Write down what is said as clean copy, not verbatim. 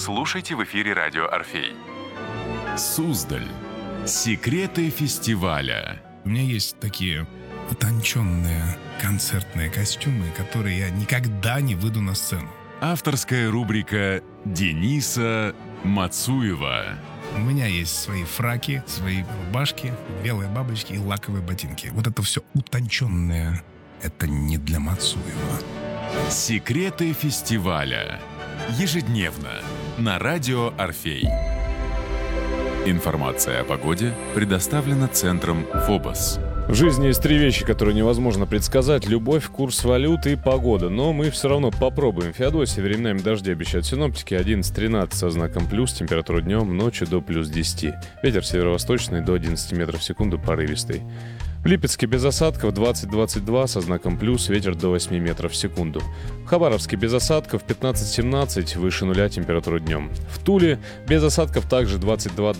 слушайте в эфире радио «Орфей». Суздаль. Секреты фестиваля. У меня есть такие утонченные концертные костюмы, которые я никогда не выйду на сцену. Авторская рубрика Дениса Мацуева. У меня есть свои фраки, свои рубашки, белые бабочки и лаковые ботинки. Вот это все утонченное. Это не для Мацуева. Секреты фестиваля. Ежедневно на радио «Орфей». Информация о погоде предоставлена центром ФОБОС. В жизни есть три вещи, которые невозможно предсказать: любовь, курс валюты и погода. Но мы все равно попробуем. В Феодосии временами дожди обещают синоптики. 11-13 со знаком плюс, температура днем, ночью до плюс 10. Ветер северо-восточный до 11 метров в секунду, порывистый. В Липецке без осадков 20-22 со знаком плюс, ветер до 8 метров в секунду. В Хабаровске без осадков 15-17, выше нуля температура днем. В Туле без осадков также 22